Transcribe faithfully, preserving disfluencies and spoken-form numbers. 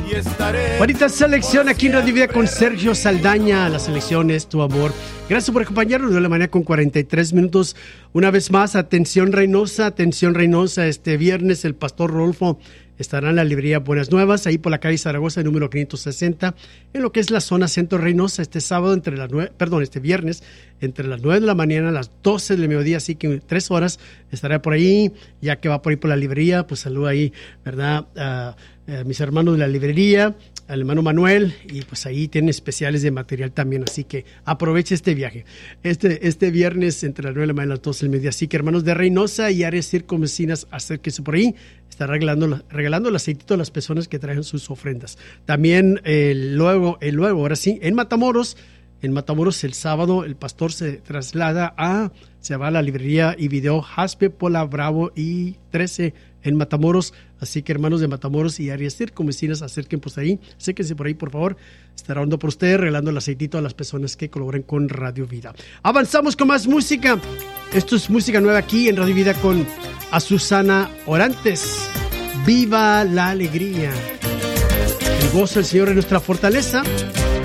y estaré. Bonita selección aquí en Radio Vida con Sergio Saldaña. La selección es tu amor. Gracias por acompañarnos de la mañana con cuarenta y tres minutos. Una vez más, atención Reynosa, atención Reynosa. Este viernes el pastor Rodolfo estará en la librería Buenas Nuevas, ahí por la calle Zaragoza, número quinientos sesenta, en lo que es la zona centro Reynosa, este sábado, entre las nueve, perdón, este viernes, entre las nueve de la mañana a las doce del mediodía, así que en tres horas estará por ahí, ya que va por ahí por la librería, pues saluda ahí, ¿verdad?, a, a mis hermanos de la librería, al hermano Manuel, y pues ahí tienen especiales de material también, así que aproveche este viaje. Este, este viernes entre las nueve de la mañana y las doce del mediodía, así que hermanos de Reynosa y áreas circunvecinas, acérquense por ahí, está regalando, regalando el aceitito a las personas que traen sus ofrendas. También eh, luego, eh, luego, ahora sí, en Matamoros, en Matamoros el sábado el pastor se traslada a, se va a la librería y video Jaspe, Pola, Bravo y trece en Matamoros, así que hermanos de Matamoros y áreas circunvecinas, acerquen pues ahí, acérquense por ahí por favor, estará orando por ustedes, regalando el aceitito a las personas que colaboren con Radio Vida. Avanzamos con más música, esto es música nueva aquí en Radio Vida con Azucena Orantes, Viva la Alegría, el gozo del Señor es nuestra fortaleza.